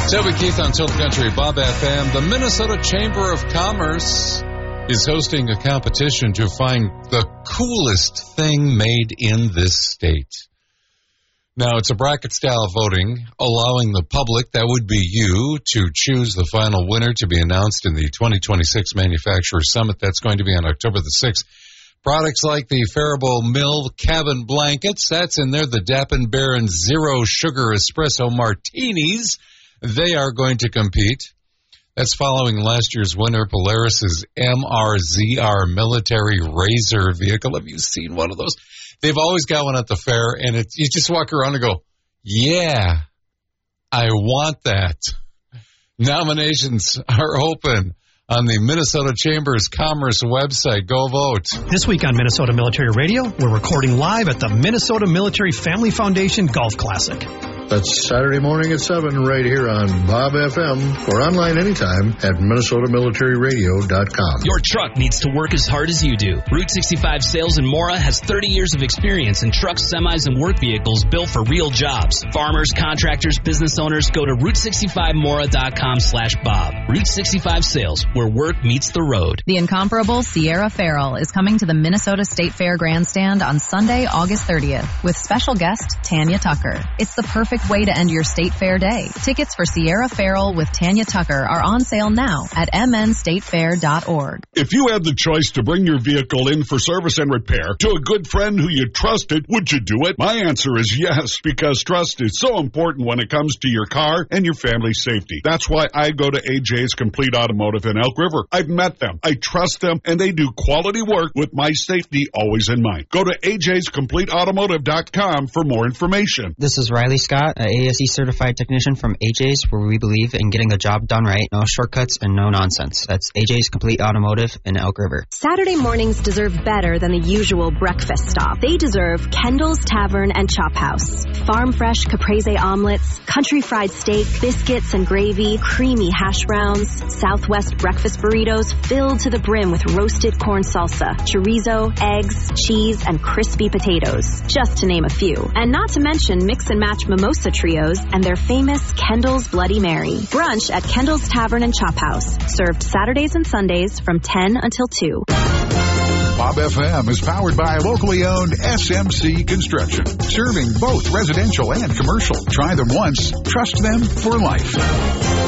Toby Keith on Tilt Country, Bob FM. The Minnesota Chamber of Commerce is hosting a competition to find the coolest thing made in this state. Now, it's a bracket-style voting, allowing the public, that would be you, to choose the final winner to be announced in the 2026 Manufacturers Summit. That's going to be on October the 6th. Products like the Faribault Mill Cabin Blankets, that's in there, the Dappen Baron Zero Sugar Espresso Martinis, they are going to compete. That's following last year's winner, Polaris's MRZR Military Razor vehicle. Have you seen one of those? They've always got one at the fair, and you just walk around and go, yeah, I want that. Nominations are open on the Minnesota Chamber's Commerce website. Go vote. This week on Minnesota Military Radio, we're recording live at the Minnesota Military Family Foundation Golf Classic. That's Saturday morning at 7 right here on Bob FM, or online anytime at MinnesotaMilitaryRadio.com. Your truck needs to work as hard as you do. Route 65 Sales in Mora has 30 years of experience in trucks, semis, and work vehicles built for real jobs. Farmers, contractors, business owners, go to Route65Mora.com/Bob. Route 65 Sales, where work meets the road. The incomparable Sierra Farrell is coming to the Minnesota State Fair Grandstand on Sunday, August 30th, with special guest Tanya Tucker. It's the perfect way to end your State Fair day. Tickets for Sierra Farrell with Tanya Tucker are on sale now at mnstatefair.org. If you had the choice to bring your vehicle in for service and repair to a good friend who you trusted, would you do it? My answer is yes, because trust is so important when it comes to your car and your family's safety. That's why I go to AJ's Complete Automotive in Elk River. I've met them, I trust them, and they do quality work with my safety always in mind. Go to AJ'sCompleteAutomotive.com for more information. This is Riley Scott, an ASE certified technician from AJ's, where we believe in getting the job done right. No shortcuts and no nonsense. That's AJ's Complete Automotive in Elk River. Saturday mornings deserve better than the usual breakfast stop. They deserve Kendall's Tavern and Chop House. Farm fresh caprese omelets, country fried steak, biscuits and gravy, creamy hash browns, Southwest breakfast burritos filled to the brim with roasted corn salsa, chorizo, eggs, cheese, and crispy potatoes, just to name a few. And not to mention mix and match mimosa trios and their famous Kendall's Bloody Mary. Brunch at Kendall's Tavern and Chop House, served Saturdays and Sundays from 10 until 2. Bob FM is powered by locally owned SMC Construction, serving both residential and commercial. Try them once, trust them for life.